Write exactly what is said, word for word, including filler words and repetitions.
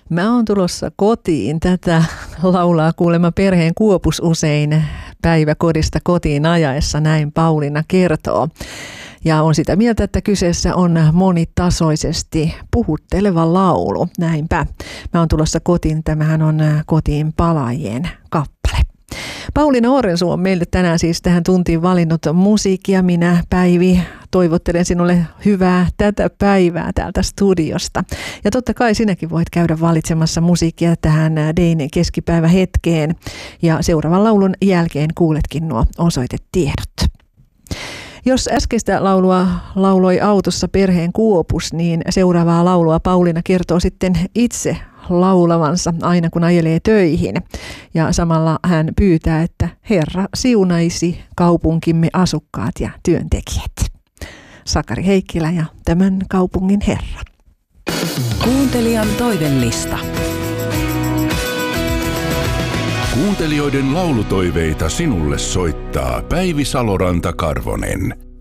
Mä oon tulossa kotiin. Tätä laulaa kuulemma perheen Kuopus usein päiväkodista kotiin ajaessa, näin Pauliina kertoo. Ja on sitä mieltä, että kyseessä on monitasoisesti puhutteleva laulu. Näinpä. Mä oon tulossa kotiin. Tämähän on kotiin palaajien kappale. Pauliina Ohrensuu on meille tänään siis tähän tuntiin valinnut musiikkia. Minä, Päivi, toivottelen sinulle hyvää tätä päivää täältä studiosta. Ja totta kai sinäkin voit käydä valitsemassa musiikkia tähän Dein keskipäivähetkeen. Ja seuraavan laulun jälkeen kuuletkin nuo osoitetiedot. Jos äskeistä laulua lauloi autossa perheen Kuopus, niin seuraavaa laulua Pauliina kertoo sitten itse laulavansa aina kun ajelee töihin. Ja samalla hän pyytää, että Herra siunaisi kaupunkimme asukkaat ja työntekijät. Sakari Heikkilä ja Tämän kaupungin Herra. Kuuntelijan toivellista. Kuuntelijoiden laulutoiveita sinulle soittaa Päivi Saloranta-Karvonen.